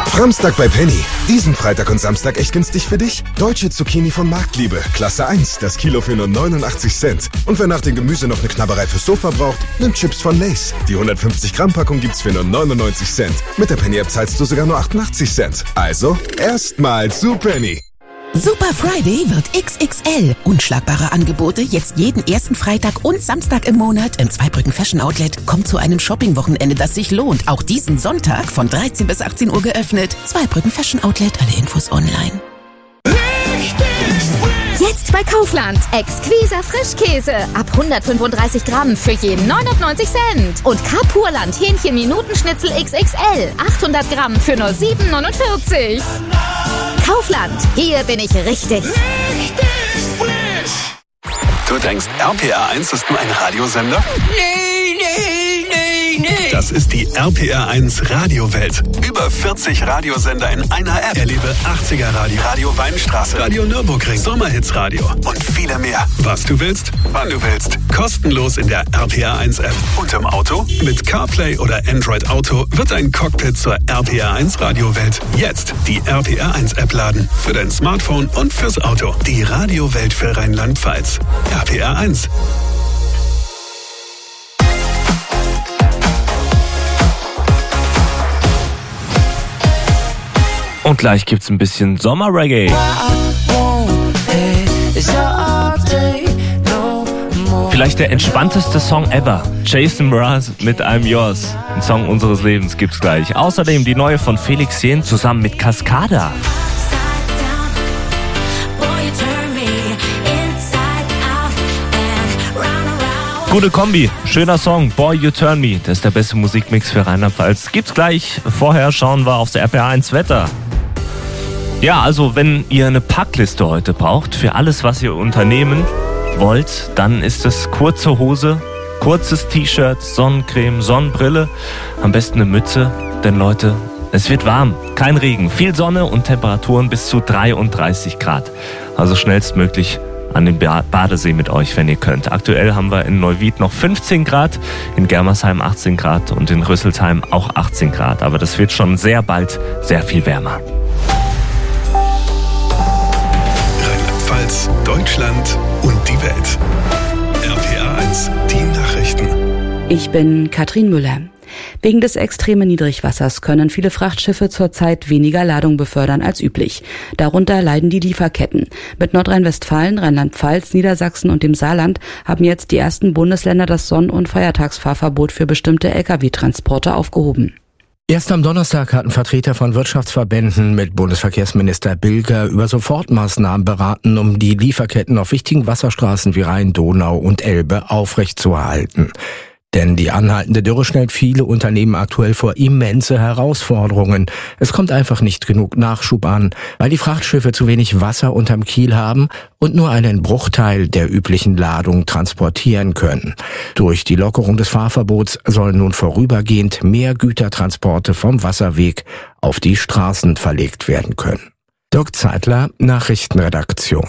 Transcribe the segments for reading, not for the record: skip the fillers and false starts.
Framstag bei Penny. Diesen Freitag und Samstag echt günstig für dich. Deutsche Zucchini von Marktliebe, Klasse 1, das Kilo für nur 89 Cent. Und wer nach dem Gemüse noch eine Knabberei fürs Sofa braucht, nimmt Chips von Lay's. Die 150 Gramm Packung gibt's für nur 99 Cent. Mit der Penny-App zahlst du sogar nur 88 Cent. Also, erstmal zu Penny. Super Friday wird XXL. Unschlagbare Angebote jetzt jeden ersten Freitag und Samstag im Monat im Zweibrücken Fashion Outlet. Kommt zu einem Shopping-Wochenende, das sich lohnt. Auch diesen Sonntag von 13 bis 18 Uhr geöffnet. Zweibrücken Fashion Outlet, alle Infos online. Jetzt bei Kaufland. Exquiser Frischkäse. Ab 135 Gramm für je 99 Cent. Und Kapurland Hähnchen-Minutenschnitzel XXL. 800 Gramm für nur 7,49. Kaufland. Hier bin ich richtig. Richtig frisch. Du denkst, RPR1 ist nur ein Radiosender? Nee. Das ist die RPR1 Radiowelt. Über 40 Radiosender in einer App. Erlebe 80er Radio, Radio Weinstraße, Radio Nürburgring, Sommerhits Radio und viele mehr. Was du willst, wann du willst. Kostenlos in der RPR1 App. Und im Auto? Mit CarPlay oder Android Auto wird ein Cockpit zur RPR1 Radiowelt. Jetzt die RPR1 App laden. Für dein Smartphone und fürs Auto. Die Radiowelt für Rheinland-Pfalz. RPR1. Und gleich gibt's ein bisschen Sommer-Reggae. Vielleicht der entspannteste Song ever. Jason Mraz mit I'm Yours. Ein Song unseres Lebens gibt's gleich. Außerdem die neue von Felix Jähn zusammen mit Cascada. Gute Kombi, schöner Song, Boy You Turn Me. Das ist der beste Musikmix für Rheinland-Pfalz. Gibt's gleich. Vorher schauen wir aufs RPR1 Wetter. Ja, also wenn ihr eine Packliste heute braucht für alles, was ihr unternehmen wollt, dann ist es kurze Hose, kurzes T-Shirt, Sonnencreme, Sonnenbrille, am besten eine Mütze, denn Leute, es wird warm, kein Regen, viel Sonne und Temperaturen bis zu 33 Grad. Also schnellstmöglich an den Badesee mit euch, wenn ihr könnt. Aktuell haben wir in Neuwied noch 15 Grad, in Germersheim 18 Grad und in Rüsselsheim auch 18 Grad. Aber das wird schon sehr bald sehr viel wärmer. Rheinland-Pfalz, Deutschland und die Welt. RPR1, die Nachrichten. Ich bin Katrin Müller. Wegen des extremen Niedrigwassers können viele Frachtschiffe zurzeit weniger Ladung befördern als üblich. Darunter leiden die Lieferketten. Mit Nordrhein-Westfalen, Rheinland-Pfalz, Niedersachsen und dem Saarland haben jetzt die ersten Bundesländer das Sonn- und Feiertagsfahrverbot für bestimmte Lkw-Transporte aufgehoben. Erst am Donnerstag hatten Vertreter von Wirtschaftsverbänden mit Bundesverkehrsminister Bilger über Sofortmaßnahmen beraten, um die Lieferketten auf wichtigen Wasserstraßen wie Rhein, Donau und Elbe aufrechtzuerhalten. Denn die anhaltende Dürre stellt viele Unternehmen aktuell vor immense Herausforderungen. Es kommt einfach nicht genug Nachschub an, weil die Frachtschiffe zu wenig Wasser unterm Kiel haben und nur einen Bruchteil der üblichen Ladung transportieren können. Durch die Lockerung des Fahrverbots sollen nun vorübergehend mehr Gütertransporte vom Wasserweg auf die Straßen verlegt werden können. Dirk Zeitler, Nachrichtenredaktion.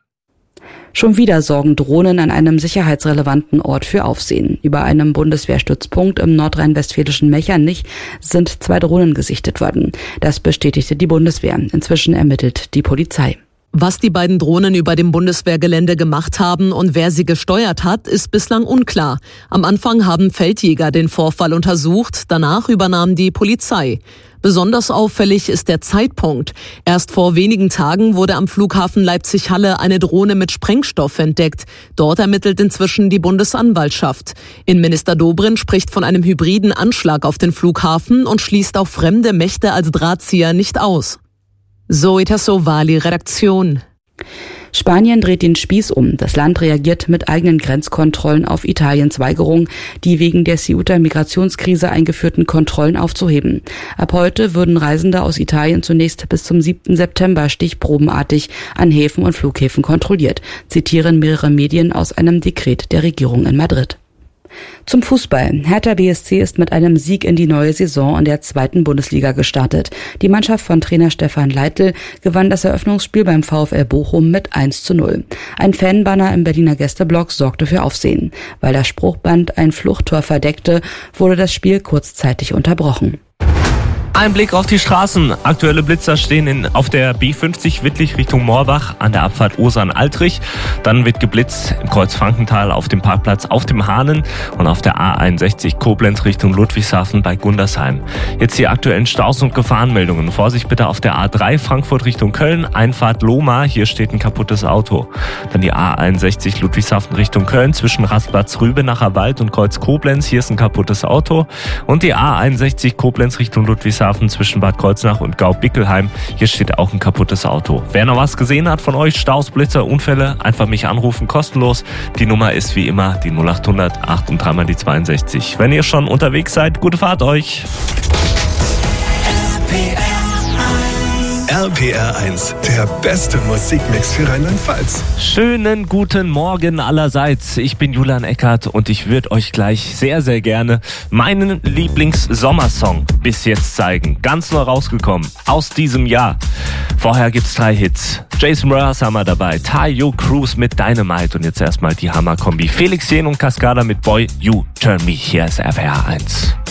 Schon wieder sorgen Drohnen an einem sicherheitsrelevanten Ort für Aufsehen. Über einem Bundeswehrstützpunkt im nordrhein-westfälischen Mechernich sind 2 Drohnen gesichtet worden. Das bestätigte die Bundeswehr. Inzwischen ermittelt die Polizei. Was die beiden Drohnen über dem Bundeswehrgelände gemacht haben und wer sie gesteuert hat, ist bislang unklar. Am Anfang haben Feldjäger den Vorfall untersucht, danach übernahm die Polizei. Besonders auffällig ist der Zeitpunkt. Erst vor wenigen Tagen wurde am Flughafen Leipzig-Halle eine Drohne mit Sprengstoff entdeckt. Dort ermittelt inzwischen die Bundesanwaltschaft. Innenminister Dobrindt spricht von einem hybriden Anschlag auf den Flughafen und schließt auch fremde Mächte als Drahtzieher nicht aus. Zoe Tassovali, Redaktion. Spanien dreht den Spieß um. Das Land reagiert mit eigenen Grenzkontrollen auf Italiens Weigerung, die wegen der Ceuta-Migrationskrise eingeführten Kontrollen aufzuheben. Ab heute würden Reisende aus Italien zunächst bis zum 7. September stichprobenartig an Häfen und Flughäfen kontrolliert, zitieren mehrere Medien aus einem Dekret der Regierung in Madrid. Zum Fußball. Hertha BSC ist mit einem Sieg in die neue Saison in der 2. Bundesliga gestartet. Die Mannschaft von Trainer Stefan Leitl gewann das Eröffnungsspiel beim VfL Bochum mit 1:0. Ein Fanbanner im Berliner Gästeblock sorgte für Aufsehen. Weil das Spruchband ein Fluchttor verdeckte, wurde das Spiel kurzzeitig unterbrochen. Ein Blick auf die Straßen. Aktuelle Blitzer stehen auf der B50 Wittlich Richtung Moorbach an der Abfahrt Ursan-Altrich. Dann wird geblitzt im Kreuz Frankenthal auf dem Parkplatz auf dem Hahnen und auf der A61 Koblenz Richtung Ludwigshafen bei Gundersheim. Jetzt die aktuellen Staus und Gefahrenmeldungen. Vorsicht bitte auf der A3 Frankfurt Richtung Köln, Einfahrt Lohmar, hier steht ein kaputtes Auto. Dann die A61 Ludwigshafen Richtung Köln zwischen Rastplatz Rübenacher Wald und Kreuz Koblenz, hier ist ein kaputtes Auto. Und die A61 Koblenz Richtung Ludwigshafen zwischen Bad Kreuznach und Gau-Bickelheim. Hier steht auch ein kaputtes Auto. Wer noch was gesehen hat von euch, Staus, Blitzer, Unfälle, einfach mich anrufen, kostenlos. Die Nummer ist wie immer die 0800 8 und 3 mal die 62. Wenn ihr schon unterwegs seid, gute Fahrt euch. RPR 1, der beste Musikmix für Rheinland-Pfalz. Schönen guten Morgen allerseits. Ich bin Julian Eckert und ich würde euch gleich sehr, sehr gerne meinen Lieblings-Sommersong bis jetzt zeigen. Ganz neu rausgekommen aus diesem Jahr. Vorher gibt's 3 Hits. Jason Mraz haben wir dabei, Tayo Cruz mit Dynamite und jetzt erstmal die Hammer-Kombi Felix Jähn und Cascada mit Boy You Turn Me. Hier ist RPR 1.